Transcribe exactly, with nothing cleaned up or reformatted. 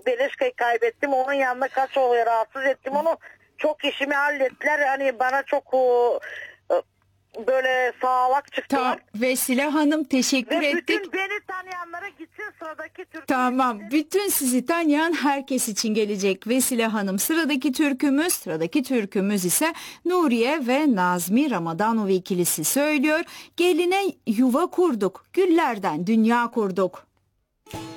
Beleşka'yı kaybettim. Onun yanına kaç oluyor rahatsız ettim onu. Çok işimi hallettiler. Hani bana çok o, böyle sağlak çıktılar. Tamam. Vesile Hanım teşekkür Ve ettik. bütün beni tanıyanlara gitsin sıradaki türkü. Tamam. Bütün sizi tanıyan herkes için gelecek Vesile Hanım. Sıradaki türkümüz, sıradaki türkümüz ise Nuriye ve Nazmi Ramadanov ikilisi söylüyor. Geline yuva kurduk, güllerden dünya kurduk.